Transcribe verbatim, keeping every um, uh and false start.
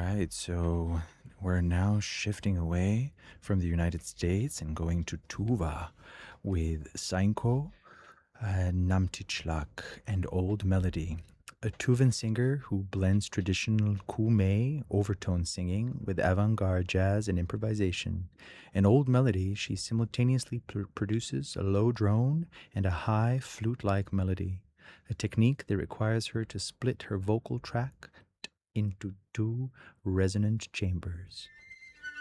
right, so we're now shifting away from the United States and going to Tuva with Sainko uh, Namtichlak and Old Melody, a Tuvan singer who blends traditional kume overtone singing with avant-garde jazz and improvisation. In Old Melody, she simultaneously pr- produces a low drone and a high flute-like melody, a technique that requires her to split her vocal track into two resonant chambers.